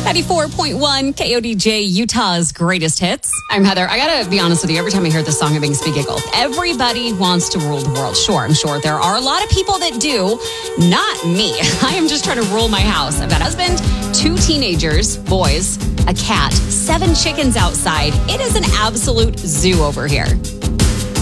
94.1 KODJ, Utah's greatest hits. I'm Heather. I gotta be honest with you. Every time I hear this song, it makes me giggle. Everybody wants to rule the world. Sure, I'm sure there are a lot of people that do. Not me. I am just trying to rule my house. I've got a husband, 2 teenagers, boys, a cat, 7 chickens outside. It is an absolute zoo over here.